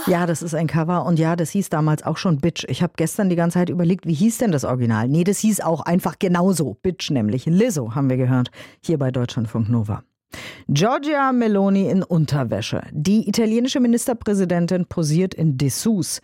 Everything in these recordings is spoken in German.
Ja, das ist ein Cover und ja, das hieß damals auch schon Bitch. Ich habe gestern die ganze Zeit überlegt, wie hieß denn das Original? Nee, das hieß auch einfach genauso. Bitch nämlich. Lizzo haben wir gehört, hier bei Deutschlandfunk Nova. Giorgia Meloni in Unterwäsche. Die italienische Ministerpräsidentin posiert in Dessous.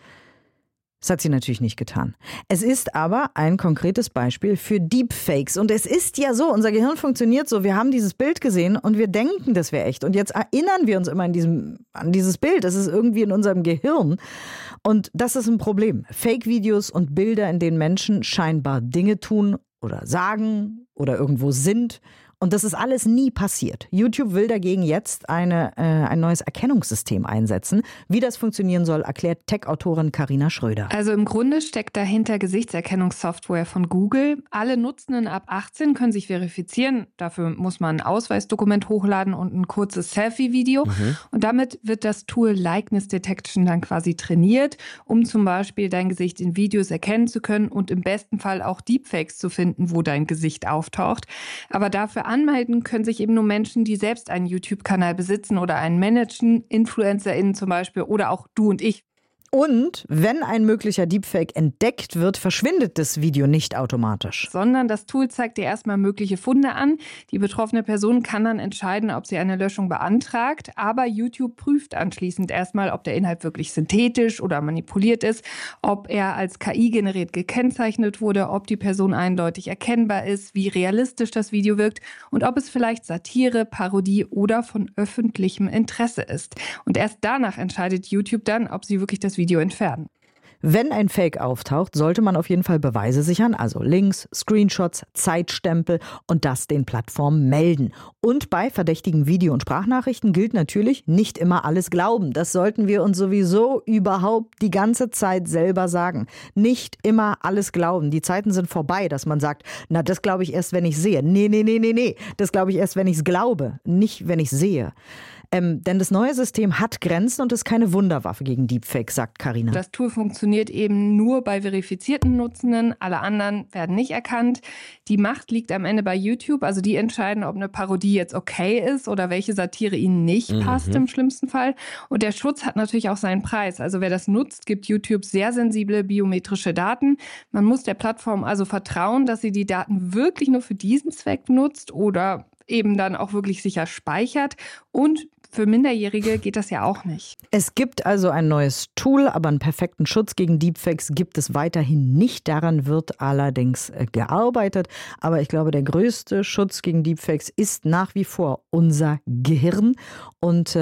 Das hat sie natürlich nicht getan. Es ist aber ein konkretes Beispiel für Deepfakes. Und es ist ja so, unser Gehirn funktioniert so, wir haben dieses Bild gesehen und wir denken, das wäre echt. Und jetzt erinnern wir uns immer an dieses Bild. Das ist irgendwie in unserem Gehirn. Und das ist ein Problem. Fake-Videos und Bilder, in denen Menschen scheinbar Dinge tun oder sagen oder irgendwo sind. Und das ist alles nie passiert. YouTube will dagegen jetzt ein neues Erkennungssystem einsetzen. Wie das funktionieren soll, erklärt Tech-Autorin Carina Schröder. Also im Grunde steckt dahinter Gesichtserkennungssoftware von Google. Alle Nutzenden ab 18 können sich verifizieren. Dafür muss man ein Ausweisdokument hochladen und ein kurzes Selfie-Video. Und damit wird das Tool Likeness Detection dann quasi trainiert, um zum Beispiel dein Gesicht in Videos erkennen zu können und im besten Fall auch Deepfakes zu finden, wo dein Gesicht auftaucht. Aber dafür anmelden können sich eben nur Menschen, die selbst einen YouTube-Kanal besitzen oder einen managen, InfluencerInnen zum Beispiel oder auch du und ich. Und wenn ein möglicher Deepfake entdeckt wird, verschwindet das Video nicht automatisch. Sondern das Tool zeigt dir erstmal mögliche Funde an. Die betroffene Person kann dann entscheiden, ob sie eine Löschung beantragt. Aber YouTube prüft anschließend erstmal, ob der Inhalt wirklich synthetisch oder manipuliert ist, ob er als KI generiert gekennzeichnet wurde, ob die Person eindeutig erkennbar ist, wie realistisch das Video wirkt und ob es vielleicht Satire, Parodie oder von öffentlichem Interesse ist. Und erst danach entscheidet YouTube dann, ob sie wirklich das Video entfernen. Wenn ein Fake auftaucht, sollte man auf jeden Fall Beweise sichern, also Links, Screenshots, Zeitstempel und das den Plattformen melden. Und bei verdächtigen Video- und Sprachnachrichten gilt natürlich, nicht immer alles glauben. Das sollten wir uns sowieso überhaupt die ganze Zeit selber sagen. Nicht immer alles glauben. Die Zeiten sind vorbei, dass man sagt, na, das glaube ich erst, wenn ich sehe. Nee. Das glaube ich erst, wenn ich es glaube, nicht wenn ich sehe. Denn das neue System hat Grenzen und ist keine Wunderwaffe gegen Deepfakes, sagt Carina. Das Tool funktioniert eben nur bei verifizierten Nutzenden. Alle anderen werden nicht erkannt. Die Macht liegt am Ende bei YouTube. Also die entscheiden, ob eine Parodie jetzt okay ist oder welche Satire ihnen nicht passt im schlimmsten Fall. Und der Schutz hat natürlich auch seinen Preis. Also wer das nutzt, gibt YouTube sehr sensible biometrische Daten. Man muss der Plattform also vertrauen, dass sie die Daten wirklich nur für diesen Zweck nutzt oder eben dann auch wirklich sicher speichert. Und für Minderjährige geht das ja auch nicht. Es gibt also ein neues Tool, aber einen perfekten Schutz gegen Deepfakes gibt es weiterhin nicht. Daran wird allerdings gearbeitet. Aber ich glaube, der größte Schutz gegen Deepfakes ist nach wie vor unser Gehirn und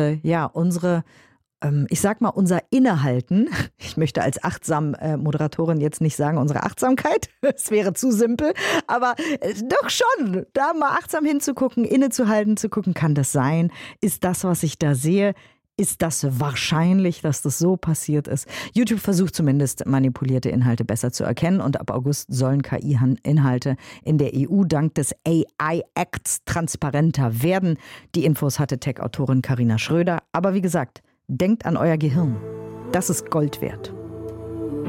unser Innehalten. Ich möchte als achtsam Moderatorin jetzt nicht sagen, unsere Achtsamkeit. Das wäre zu simpel. Aber doch schon, da mal achtsam hinzugucken, innezuhalten, zu gucken, kann das sein? Ist das, was ich da sehe, ist das wahrscheinlich, dass das so passiert ist? YouTube versucht zumindest, manipulierte Inhalte besser zu erkennen. Und ab August sollen KI-Inhalte in der EU dank des AI-Acts transparenter werden. Die Infos hatte Tech-Autorin Carina Schröder. Aber wie gesagt, denkt an euer Gehirn. Das ist Gold wert.